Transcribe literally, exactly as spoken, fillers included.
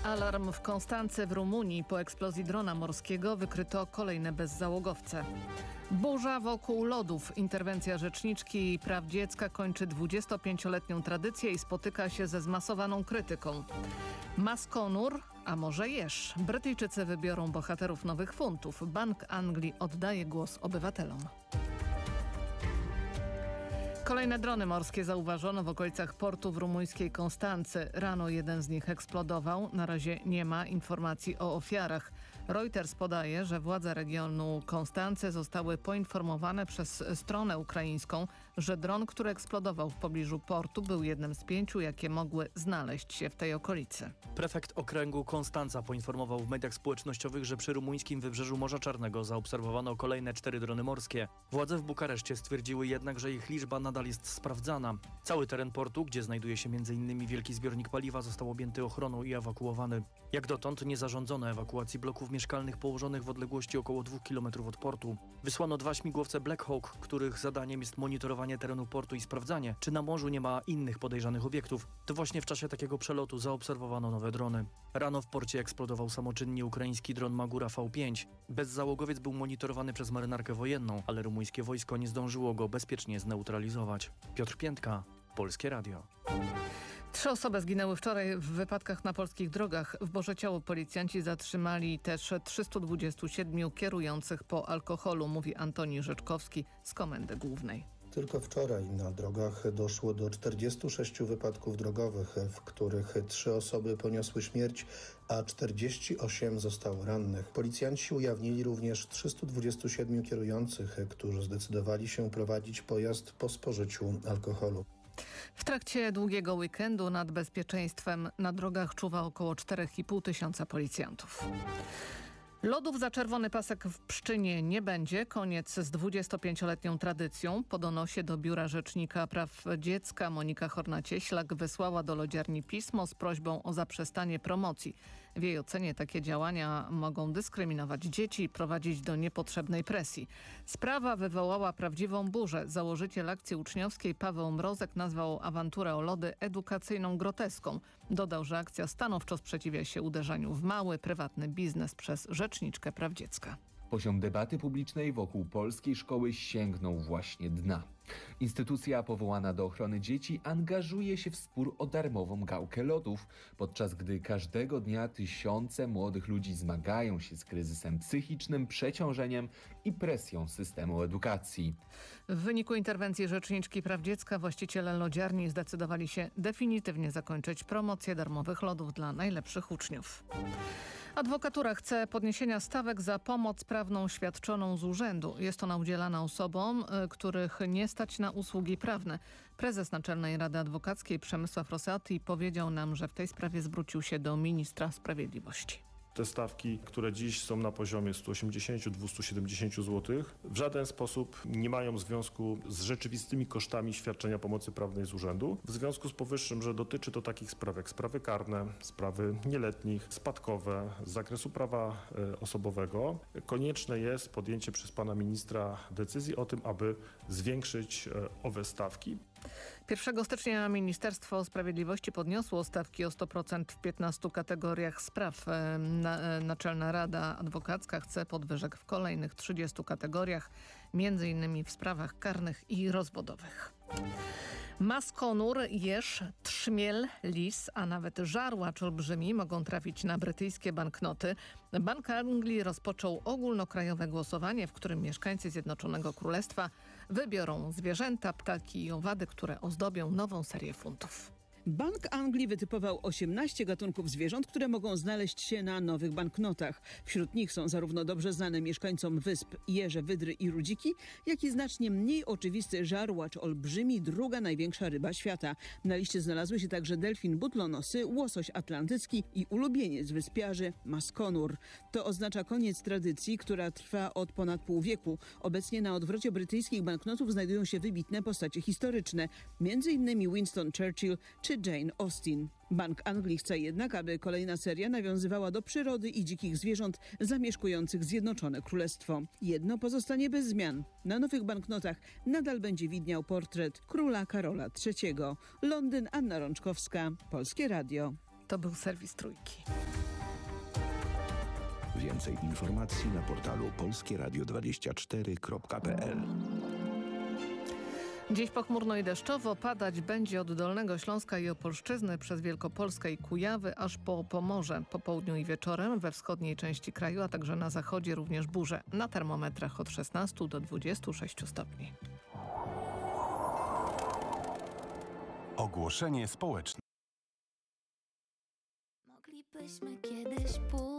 Alarm w Konstance w Rumunii. Po eksplozji drona morskiego wykryto kolejne bezzałogowce. Burza wokół lodów. Interwencja rzeczniczki praw dziecka kończy dwudziestopięcioletnią tradycję i spotyka się ze zmasowaną krytyką. Maskonur, a może Jesz. Brytyjczycy wybiorą bohaterów nowych funtów. Bank Anglii oddaje głos obywatelom. Kolejne drony morskie zauważono w okolicach portu w rumuńskiej Konstancy. Rano jeden z nich eksplodował. Na razie nie ma informacji o ofiarach. Reuters podaje, że władze regionu Konstancy zostały poinformowane przez stronę ukraińską, że dron, który eksplodował w pobliżu portu, był jednym z pięciu, jakie mogły znaleźć się w tej okolicy. Prefekt okręgu Konstanca poinformował w mediach społecznościowych, że przy rumuńskim wybrzeżu Morza Czarnego zaobserwowano kolejne cztery drony morskie. Władze w Bukareszcie stwierdziły jednak, że ich liczba nadal jest sprawdzana. Cały teren portu, gdzie znajduje się między innymi wielki zbiornik paliwa, został objęty ochroną i ewakuowany. Jak dotąd nie zarządzono ewakuacji bloków mieszkalnych położonych w odległości około dwóch kilometrów od portu. Wysłano dwa śmigłowce Black Hawk, których zadaniem jest monitorowanie terenu portu i sprawdzanie, czy na morzu nie ma innych podejrzanych obiektów. To właśnie w czasie takiego przelotu zaobserwowano nowe drony. Rano w porcie eksplodował samoczynnie ukraiński dron Magura V pięć. Bezzałogowiec był monitorowany przez marynarkę wojenną, ale rumuńskie wojsko nie zdążyło go bezpiecznie zneutralizować. Piotr Piętka, Polskie Radio. Trzy osoby zginęły wczoraj w wypadkach na polskich drogach. W Borzeciało policjanci zatrzymali też trzystu dwudziestu siedmiu kierujących po alkoholu, mówi Antoni Rzeczkowski z Komendy Głównej. Tylko wczoraj na drogach doszło do czterdziestu sześciu wypadków drogowych, w których trzy osoby poniosły śmierć, a czterdzieści osiem zostało rannych. Policjanci ujawnili również trzystu dwudziestu siedmiu kierujących, którzy zdecydowali się prowadzić pojazd po spożyciu alkoholu. W trakcie długiego weekendu nad bezpieczeństwem na drogach czuwa około czterech i pół tysiąca policjantów. Lodów za czerwony pasek w Pszczynie nie będzie. Koniec z dwudziestopięcioletnią tradycją. Po donosie do Biura Rzecznika Praw Dziecka Monika Horna-Cieślak wysłała do lodziarni pismo z prośbą o zaprzestanie promocji. W jej ocenie takie działania mogą dyskryminować dzieci i prowadzić do niepotrzebnej presji. Sprawa wywołała prawdziwą burzę. Założyciel akcji uczniowskiej Paweł Mrozek nazwał awanturę o lody edukacyjną groteską. Dodał, że akcja stanowczo sprzeciwia się uderzaniu w mały, prywatny biznes przez Rzeczniczkę Praw Dziecka. Poziom debaty publicznej wokół polskiej szkoły sięgnął właśnie dna. Instytucja powołana do ochrony dzieci angażuje się w spór o darmową gałkę lodów, podczas gdy każdego dnia tysiące młodych ludzi zmagają się z kryzysem psychicznym, przeciążeniem i presją systemu edukacji. W wyniku interwencji Rzeczniczki Praw Dziecka właściciele lodziarni zdecydowali się definitywnie zakończyć promocję darmowych lodów dla najlepszych uczniów. Adwokatura chce podniesienia stawek za pomoc prawną świadczoną z urzędu. Jest ona udzielana osobom, których nie stać na usługi prawne. Prezes Naczelnej Rady Adwokackiej Przemysław Rosati powiedział nam, że w tej sprawie zwrócił się do ministra sprawiedliwości. Te stawki, które dziś są na poziomie stu osiemdziesięciu do dwustu siedemdziesięciu złotych, w żaden sposób nie mają związku z rzeczywistymi kosztami świadczenia pomocy prawnej z urzędu. W związku z powyższym, że dotyczy to takich spraw jak sprawy karne, sprawy nieletnich, spadkowe, z zakresu prawa osobowego, konieczne jest podjęcie przez pana ministra decyzji o tym, aby zwiększyć owe stawki. pierwszego stycznia Ministerstwo Sprawiedliwości podniosło stawki o sto procent w piętnastu kategoriach spraw. Naczelna Rada Adwokacka chce podwyżek w kolejnych trzydziestu kategoriach, między innymi w sprawach karnych i rozwodowych. Maskonur, jeż, trzmiel, lis, a nawet żarłacz olbrzymi mogą trafić na brytyjskie banknoty. Bank Anglii rozpoczął ogólnokrajowe głosowanie, w którym mieszkańcy Zjednoczonego Królestwa wybiorą zwierzęta, ptaki i owady, które ozdobią nową serię funtów. Bank Anglii wytypował osiemnaście gatunków zwierząt, które mogą znaleźć się na nowych banknotach. Wśród nich są zarówno dobrze znane mieszkańcom wysp jeże, wydry i rudziki, jak i znacznie mniej oczywisty żarłacz olbrzymi, druga największa ryba świata. Na liście znalazły się także delfin butlonosy, łosoś atlantycki i ulubieniec wyspiarzy maskonur. To oznacza koniec tradycji, która trwa od ponad pół wieku. Obecnie na odwrocie brytyjskich banknotów znajdują się wybitne postacie historyczne, między innymi Winston Churchill czy Jane Austen. Bank Anglii chce jednak, aby kolejna seria nawiązywała do przyrody i dzikich zwierząt zamieszkujących Zjednoczone Królestwo. Jedno pozostanie bez zmian. Na nowych banknotach nadal będzie widniał portret króla Karola trzeciego. Londyn, Anna Rączkowska, Polskie Radio. To był serwis Trójki. Więcej informacji na portalu polskie radio dwadzieścia cztery kropka p l. Dziś pochmurno i deszczowo, padać będzie od Dolnego Śląska i Opolszczyzny przez Wielkopolskę i Kujawy aż po Pomorze. Po południu i wieczorem we wschodniej części kraju, a także na zachodzie również burze. Na termometrach od szesnastu do dwudziestu sześciu stopni. Ogłoszenie społeczne. Moglibyśmy kiedyś pójść